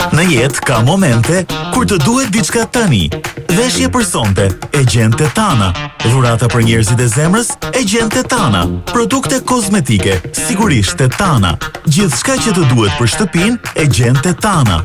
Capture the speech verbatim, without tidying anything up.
Në jetë ka momente kur të duhet diçka tani. Veshje për sonte e gjen Tetana. Dhurata për njerëzit e zemrës e gjen Tetana. Produkte kozmetike, sigurisht Tetana. Gjithçka që të duhet për shtëpinë e gjen Tetana.